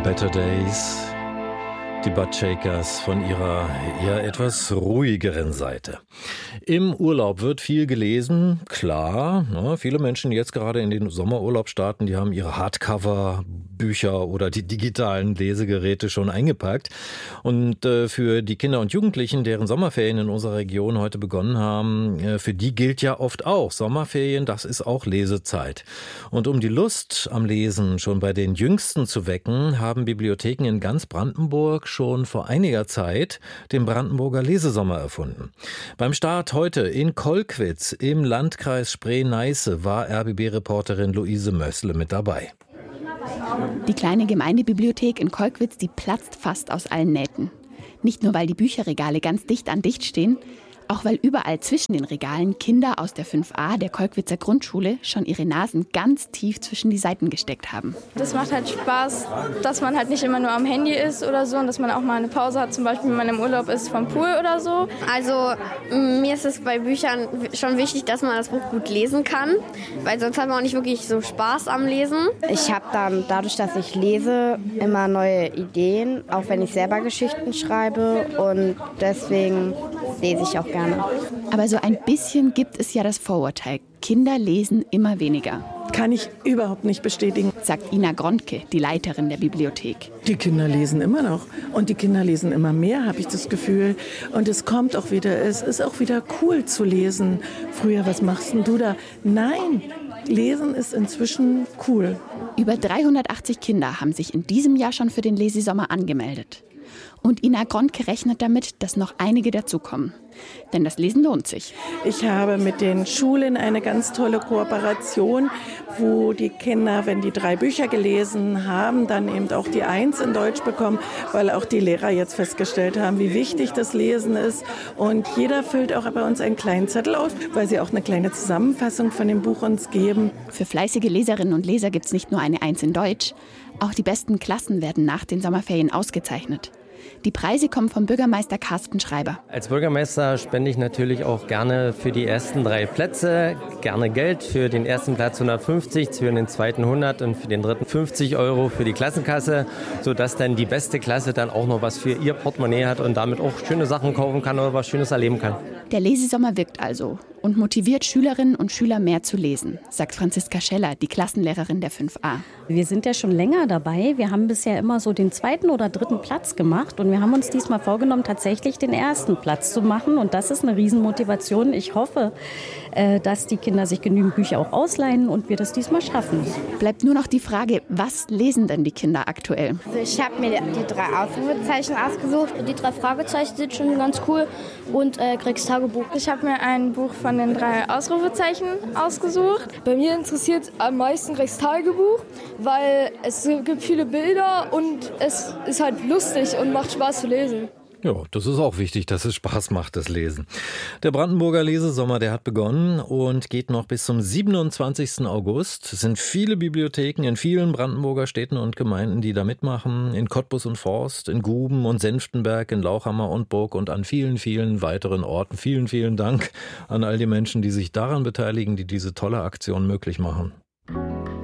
Better Days, die Buttshakers von ihrer eher etwas ruhigeren Seite. Im Urlaub wird viel gelesen, klar. Ne, viele Menschen, die jetzt gerade in den Sommerurlaub starten, die haben ihre Hardcover-Bücher oder die digitalen Lesegeräte schon eingepackt. Und für die Kinder und Jugendlichen, deren Sommerferien in unserer Region heute begonnen haben, für die gilt ja oft auch, Sommerferien, das ist auch Lesezeit. Und um die Lust am Lesen schon bei den Jüngsten zu wecken, haben Bibliotheken in ganz Brandenburg schon vor einiger Zeit den Brandenburger Lesesommer erfunden. Beim Start heute in Kolkwitz im Landkreis Spree-Neiße war RBB-Reporterin Luise Mössle mit dabei. Die kleine Gemeindebibliothek in Kolkwitz, die platzt fast aus allen Nähten. Nicht nur, weil die Bücherregale ganz dicht an dicht stehen, auch weil überall zwischen den Regalen Kinder aus der 5a der Kolkwitzer Grundschule schon ihre Nasen ganz tief zwischen die Seiten gesteckt haben. Das macht halt Spaß, dass man halt nicht immer nur am Handy ist oder so und dass man auch mal eine Pause hat, zum Beispiel wenn man im Urlaub ist vom Pool oder so. Also mir ist es bei Büchern schon wichtig, dass man das Buch gut lesen kann, weil sonst hat man auch nicht wirklich so Spaß am Lesen. Ich habe dann dadurch, dass ich lese, immer neue Ideen, auch wenn ich selber Geschichten schreibe, und deswegen lese ich auch gerne. Aber so ein bisschen gibt es ja das Vorurteil, Kinder lesen immer weniger. Kann ich überhaupt nicht bestätigen, sagt Ina Grontke, die Leiterin der Bibliothek. Die Kinder lesen immer noch und die Kinder lesen immer mehr, habe ich das Gefühl. Und es kommt auch wieder, es ist auch wieder cool zu lesen. Früher, was machst denn du da? Nein, Lesen ist inzwischen cool. Über 380 Kinder haben sich in diesem Jahr schon für den Lesesommer angemeldet. Und Ina Grontke rechnet damit, dass noch einige dazukommen. Denn das Lesen lohnt sich. Ich habe mit den Schulen eine ganz tolle Kooperation, wo die Kinder, wenn die 3 Bücher gelesen haben, dann eben auch die 1 in Deutsch bekommen, weil auch die Lehrer jetzt festgestellt haben, wie wichtig das Lesen ist. Und jeder füllt auch bei uns einen kleinen Zettel aus, weil sie auch eine kleine Zusammenfassung von dem Buch uns geben. Für fleißige Leserinnen und Leser gibt es nicht nur eine 1 in Deutsch. Auch die besten Klassen werden nach den Sommerferien ausgezeichnet. Die Preise kommen vom Bürgermeister Carsten Schreiber. Als Bürgermeister spende ich natürlich auch gerne für die ersten 3 Plätze gerne Geld. Für den ersten Platz 150, für den zweiten 100 und für den dritten 50 € für die Klassenkasse, sodass dann die beste Klasse dann auch noch was für ihr Portemonnaie hat und damit auch schöne Sachen kaufen kann oder was Schönes erleben kann. Der Lesesommer wirkt also und motiviert Schülerinnen und Schüler mehr zu lesen, sagt Franziska Scheller, die Klassenlehrerin der 5a. Wir sind ja schon länger dabei. Wir haben bisher immer so den 2. oder 3. Platz gemacht und wir haben uns diesmal vorgenommen, tatsächlich den 1. Platz zu machen, und das ist eine Riesenmotivation. Ich hoffe, dass die Kinder sich genügend Bücher auch ausleihen und wir das diesmal schaffen. Bleibt nur noch die Frage, was lesen denn die Kinder aktuell? Also ich habe mir die 3 Ausrufezeichen ausgesucht. Die 3 Fragezeichen sind schon ganz cool und Greggs Tagebuch. Ich habe mir ein Buch von den 3 Ausrufezeichen ausgesucht. Bei mir interessiert am meisten Greggs Tagebuch, weil es gibt viele Bilder und es ist halt lustig und macht Spaß zu lesen. Ja, das ist auch wichtig, dass es Spaß macht, das Lesen. Der Brandenburger Lesesommer, der hat begonnen und geht noch bis zum 27. August. Es sind viele Bibliotheken in vielen Brandenburger Städten und Gemeinden, die da mitmachen. In Cottbus und Forst, in Guben und Senftenberg, in Lauchhammer und Burg und an vielen, vielen weiteren Orten. Vielen, vielen Dank an all die Menschen, die sich daran beteiligen, die diese tolle Aktion möglich machen.